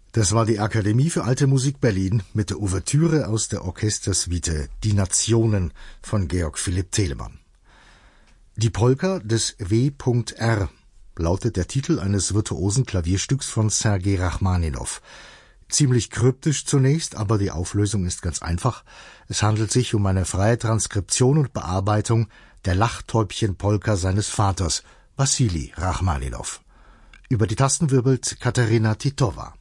Das war die Akademie für Alte Musik Berlin mit der Ouvertüre aus der Orchestersuite Die Nationen von Georg Philipp Telemann. Die Polka des W.R. lautet der Titel eines virtuosen Klavierstücks von Sergei Rachmaninow. Ziemlich kryptisch zunächst, aber die Auflösung ist ganz einfach. Es handelt sich um eine freie Transkription und Bearbeitung der Lachtäubchen-Polka seines Vaters, Wassili Rachmaninow. Über die Tasten wirbelt Katerina Titova.